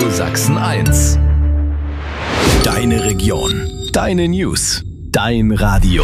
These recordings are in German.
Radio Sachsen 1. Deine Region, deine News, dein Radio.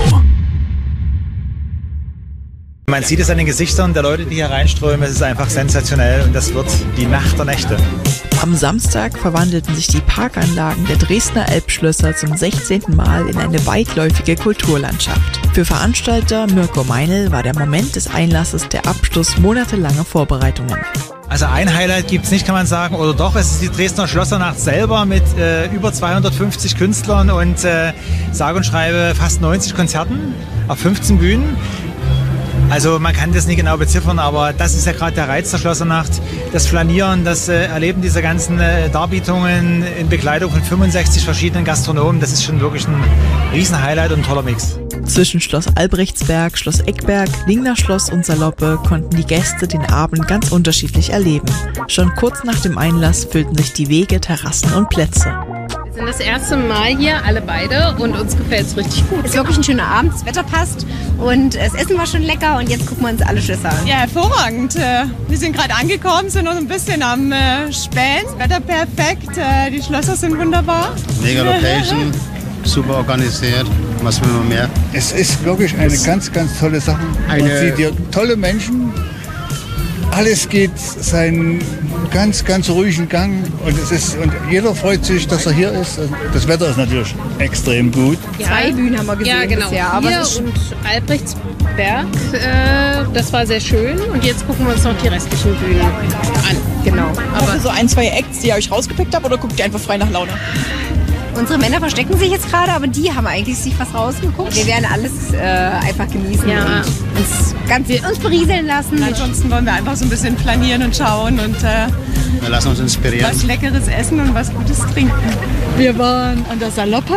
Man sieht es an den Gesichtern der Leute, die hier reinströmen. Es ist einfach sensationell und das wird die Nacht der Nächte. Am Samstag verwandelten sich die Parkanlagen der Dresdner Elbschlösser zum 16. Mal in eine weitläufige Kulturlandschaft. Für Veranstalter Mirko Meinl war der Moment des Einlasses der Abschluss monatelanger Vorbereitungen. Also ein Highlight gibt es nicht, kann man sagen, oder doch, es ist die Dresdner Schlossernacht selber mit über 250 Künstlern und sage und schreibe fast 90 Konzerten auf 15 Bühnen. Also man kann das nicht genau beziffern, aber das ist ja gerade der Reiz der Schlossernacht. Das Flanieren, das Erleben dieser ganzen Darbietungen in Begleitung von 65 verschiedenen Gastronomen, das ist schon wirklich ein Riesenhighlight und ein toller Mix. Zwischen Schloss Albrechtsberg, Schloss Eckberg, Lingner Schloss und Saloppe konnten die Gäste den Abend ganz unterschiedlich erleben. Schon kurz nach dem Einlass füllten sich die Wege, Terrassen und Plätze. Wir sind das erste Mal hier, alle beide, und uns gefällt es richtig gut. Es ist wirklich ein schöner Abend, das Wetter passt und das Essen war schon lecker und jetzt gucken wir uns alle Schlösser an. Ja, hervorragend. Wir sind gerade angekommen, sind noch ein bisschen am Spähen. Das Wetter perfekt, die Schlösser sind wunderbar. Mega Location, super organisiert, was will man mehr? Es ist wirklich eine ganz, ganz tolle Sache. Man sieht hier tolle Menschen. Alles geht seinen ganz, ganz ruhigen Gang und jeder freut sich, dass er hier ist. Das Wetter ist natürlich extrem gut. Ja, 2 Bühnen haben wir gesehen. Ja, genau. Bisher, aber hier und Albrechtsberg, das war sehr schön. Und jetzt gucken wir uns noch die restlichen Bühnen an. Genau. Aber so 1, 2 Acts, die ihr euch rausgepickt habt, oder guckt ihr einfach frei nach Laune? Unsere Männer verstecken sich jetzt gerade, aber die haben eigentlich sich was rausgeguckt. Wir werden alles einfach genießen und uns berieseln lassen. Ansonsten wollen wir einfach so ein bisschen planieren und schauen und wir lassen uns inspirieren. Was Leckeres essen und was Gutes trinken. Wir waren an der Saloppe,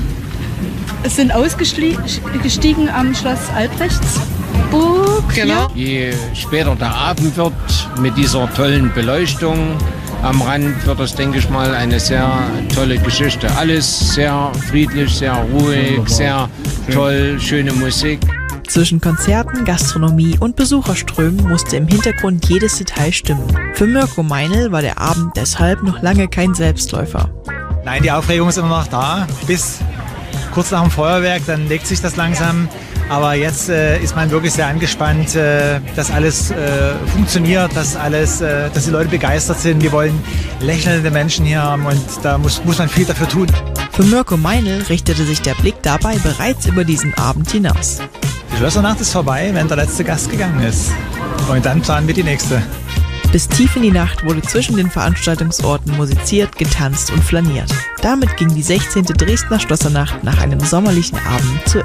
sind ausgestiegen am Schloss Albrechtsburg. Genau. Je später der Abend wird mit dieser tollen Beleuchtung am Rand, wird das, denke ich mal, eine sehr tolle Geschichte. Alles sehr friedlich, sehr ruhig, sehr toll, schöne Musik. Zwischen Konzerten, Gastronomie und Besucherströmen musste im Hintergrund jedes Detail stimmen. Für Mirko Meinl war der Abend deshalb noch lange kein Selbstläufer. Nein, die Aufregung ist immer noch da, bis kurz nach dem Feuerwerk, dann legt sich das langsam. Aber jetzt ist man wirklich sehr angespannt, dass alles funktioniert, dass die Leute begeistert sind. Wir wollen lächelnde Menschen hier haben und da muss man viel dafür tun. Für Mirko Meinl richtete sich der Blick dabei bereits über diesen Abend hinaus. Die Schlossernacht ist vorbei, wenn der letzte Gast gegangen ist. Und dann planen wir die nächste. Bis tief in die Nacht wurde zwischen den Veranstaltungsorten musiziert, getanzt und flaniert. Damit ging die 16. Dresdner Schlossernacht nach einem sommerlichen Abend zu Ende.